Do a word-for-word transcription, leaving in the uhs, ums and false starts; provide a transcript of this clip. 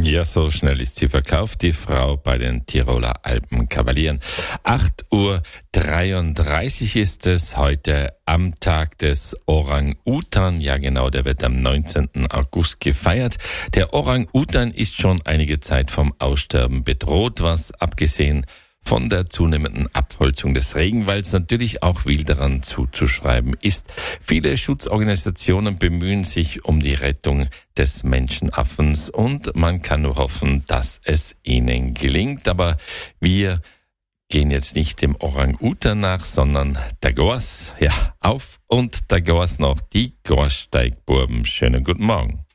Ja, so schnell ist sie verkauft, die Frau bei den Tiroler Alpenkavalieren. acht Uhr dreiunddreißig ist es heute am Tag des Orang-Utan. Ja genau, der wird am neunzehnten August gefeiert. Der Orang-Utan ist schon einige Zeit vom Aussterben bedroht, was abgesehen von der zunehmenden Abholzung des Regenwalds natürlich auch Wilderern zuzuschreiben ist. Viele Schutzorganisationen bemühen sich um die Rettung des Menschenaffens und man kann nur hoffen, dass es ihnen gelingt. Aber wir gehen jetzt nicht dem Orang-Utan nach, sondern der Gors. Ja, auf und der Gors noch, die Gorssteigburben. Schönen guten Morgen.